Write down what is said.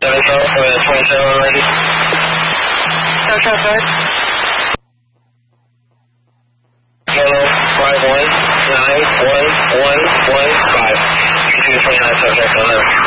Central for the 27 ready. Central, sir. Yellow 5191115. 29 subject on there.